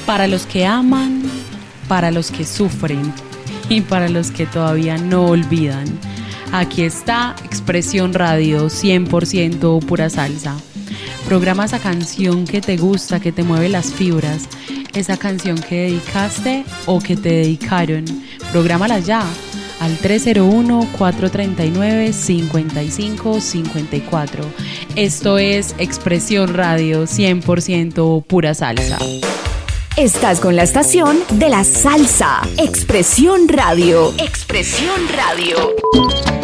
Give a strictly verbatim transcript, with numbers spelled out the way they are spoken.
Para los que aman, para los que sufren y para los que todavía no olvidan. Aquí está Expresión Radio, cien por ciento pura salsa. Programa esa canción que te gusta, que te mueve las fibras, esa canción que dedicaste o que te dedicaron. Prográmala ya al tres cero uno, cuatro tres nueve, cinco cinco cinco cuatro. Esto es Expresión Radio, cien por ciento pura salsa. Estás con la estación de la salsa. Expresión Radio. Expresión Radio.